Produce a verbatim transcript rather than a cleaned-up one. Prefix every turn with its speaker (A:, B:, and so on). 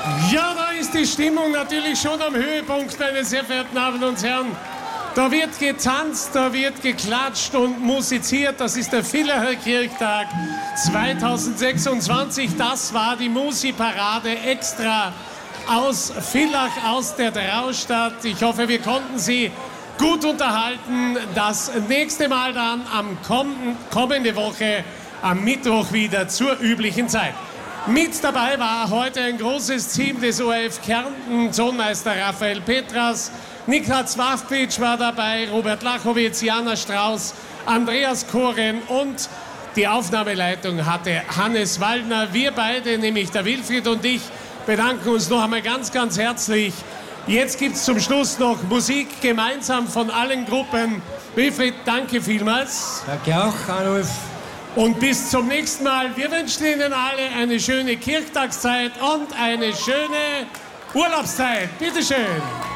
A: Ja, da ist die Stimmung natürlich schon am Höhepunkt, meine sehr verehrten Damen und Herren. Da wird getanzt, da wird geklatscht und musiziert. Das ist der Villacher Kirchtag zweitausendsechsundzwanzig. Das war die Musi-Parade extra aus Villach, aus der Traustadt. Ich hoffe, wir konnten Sie gut unterhalten. Das nächste Mal dann am komm- kommende Woche, am Mittwoch wieder zur üblichen Zeit. Mit dabei war heute ein großes Team des O R F Kärnten, Tonmeister Raphael Petras, Niklas Wawkwitsch war dabei, Robert Lachowitz, Jana Strauß, Andreas Koren und die Aufnahmeleitung hatte Hannes Waldner. Wir beide, nämlich der Wilfried und ich, bedanken uns noch einmal ganz, ganz herzlich. Jetzt gibt es zum Schluss noch Musik gemeinsam von allen Gruppen. Wilfried, danke vielmals.
B: Danke auch, Arnulf.
A: Und bis zum nächsten Mal. Wir wünschen Ihnen alle eine schöne Kirchtagszeit und eine schöne Urlaubszeit. Bitte schön.